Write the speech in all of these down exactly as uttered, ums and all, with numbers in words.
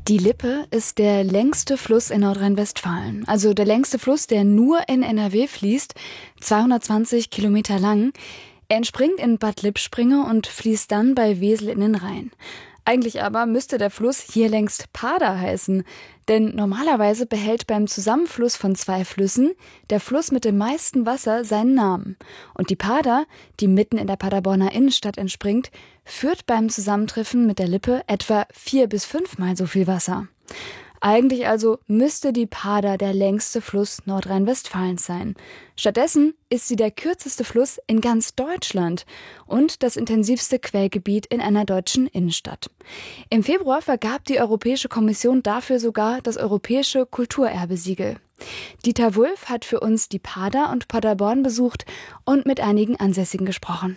Die Lippe ist der längste Fluss in Nordrhein-Westfalen. Also der längste Fluss, der nur in N R W fließt, zweihundertzwanzig Kilometer lang. Er entspringt in Bad Lippspringe und fließt dann bei Wesel in den Rhein. Eigentlich aber müsste der Fluss hier längst Pader heißen. Denn normalerweise behält beim Zusammenfluss von zwei Flüssen der Fluss mit dem meisten Wasser seinen Namen. Und die Pader, die mitten in der Paderborner Innenstadt entspringt, führt beim Zusammentreffen mit der Lippe etwa vier bis fünfmal so viel Wasser. Eigentlich also müsste die Pader der längste Fluss Nordrhein-Westfalens sein. Stattdessen ist sie der kürzeste Fluss in ganz Deutschland und das intensivste Quellgebiet in einer deutschen Innenstadt. Im Februar vergab die Europäische Kommission dafür sogar das Europäische Kulturerbesiegel. Dieter Wulff hat für uns die Pader und Paderborn besucht und mit einigen Ansässigen gesprochen.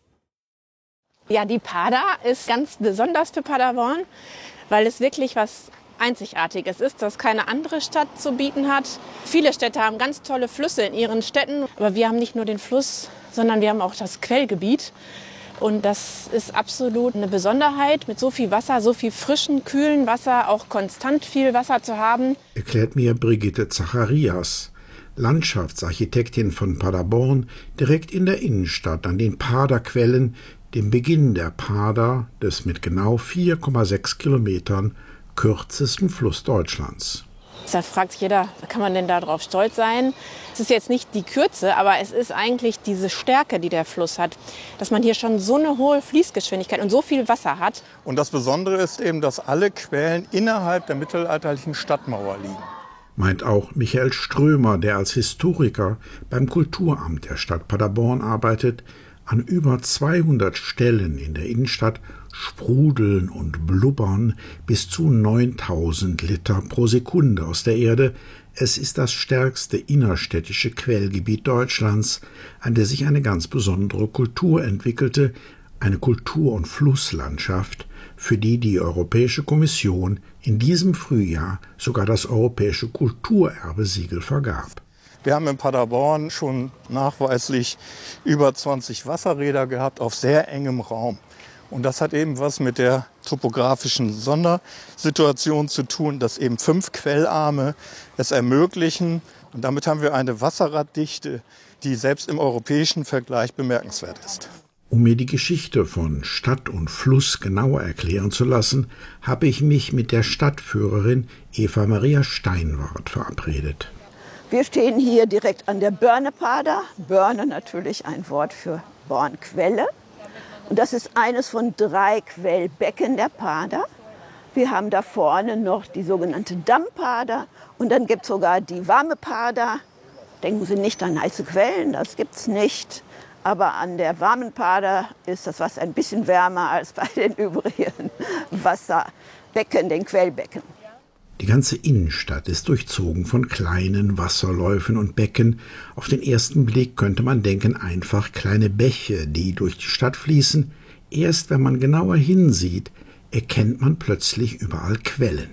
Ja, die Pader ist ganz besonders für Paderborn, weil es wirklich was Einzigartiges ist, das keine andere Stadt zu bieten hat. Viele Städte haben ganz tolle Flüsse in ihren Städten, aber wir haben nicht nur den Fluss, sondern wir haben auch das Quellgebiet. Und das ist absolut eine Besonderheit, mit so viel Wasser, so viel frischen, kühlen Wasser, auch konstant viel Wasser zu haben. Erklärt mir Brigitte Zacharias, Landschaftsarchitektin von Paderborn, direkt in der Innenstadt an den Paderquellen, dem Beginn der Pader, des mit genau vier Komma sechs Kilometern kürzesten Fluss Deutschlands. Da fragt sich jeder, kann man denn darauf stolz sein? Es ist jetzt nicht die Kürze, aber es ist eigentlich diese Stärke, die der Fluss hat. Dass man hier schon so eine hohe Fließgeschwindigkeit und so viel Wasser hat. Und das Besondere ist eben, dass alle Quellen innerhalb der mittelalterlichen Stadtmauer liegen. Meint auch Michael Strömer, der als Historiker beim Kulturamt der Stadt Paderborn arbeitet. An über zweihundert Stellen in der Innenstadt sprudeln und blubbern bis zu neuntausend Liter pro Sekunde aus der Erde. Es ist das stärkste innerstädtische Quellgebiet Deutschlands, an der sich eine ganz besondere Kultur entwickelte, eine Kultur- und Flusslandschaft, für die die Europäische Kommission in diesem Frühjahr sogar das Europäische Kulturerbesiegel vergab. Wir haben in Paderborn schon nachweislich über zwanzig Wasserräder gehabt auf sehr engem Raum. Und das hat eben was mit der topografischen Sondersituation zu tun, dass eben fünf Quellarme es ermöglichen. Und damit haben wir eine Wasserraddichte, die selbst im europäischen Vergleich bemerkenswert ist. Um mir die Geschichte von Stadt und Fluss genauer erklären zu lassen, habe ich mich mit der Stadtführerin Eva Maria Steinwart verabredet. Wir stehen hier direkt an der Börnepader. Börne natürlich ein Wort für Bornquelle. Und das ist eines von drei Quellbecken der Pader. Wir haben da vorne noch die sogenannte Dammpader und dann gibt es sogar die warme Pader. Denken Sie nicht an heiße Quellen, das gibt es nicht. Aber an der warmen Pader ist das Wasser ein bisschen wärmer als bei den übrigen Wasserbecken, den Quellbecken. Die ganze Innenstadt ist durchzogen von kleinen Wasserläufen und Becken. Auf den ersten Blick könnte man denken, einfach kleine Bäche, die durch die Stadt fließen. Erst wenn man genauer hinsieht, erkennt man plötzlich überall Quellen.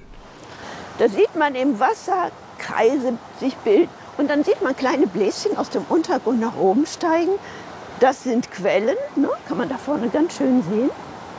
Da sieht man im Wasser Kreise sich bilden und dann sieht man kleine Bläschen aus dem Untergrund nach oben steigen. Das sind Quellen, ne? Kann man da vorne ganz schön sehen.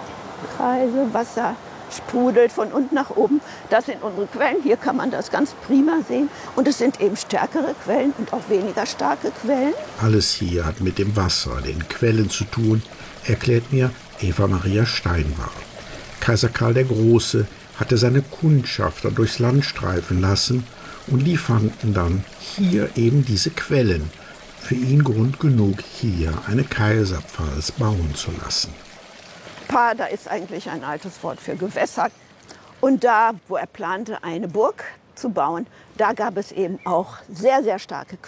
Kreise, Wasser sprudelt von unten nach oben. Das sind unsere Quellen. Hier kann man das ganz prima sehen. Und es sind eben stärkere Quellen und auch weniger starke Quellen. Alles hier hat mit dem Wasser, den Quellen zu tun, erklärt mir Eva Maria Steinwart. Kaiser Karl der Große hatte seine Kundschafter durchs Land streifen lassen und die fanden dann hier eben diese Quellen. Für ihn Grund genug, hier eine Kaiserpfalz bauen zu lassen. Pader ist eigentlich ein altes Wort für Gewässer. Und da, wo er plante, eine Burg zu bauen, da gab es eben auch sehr, sehr starke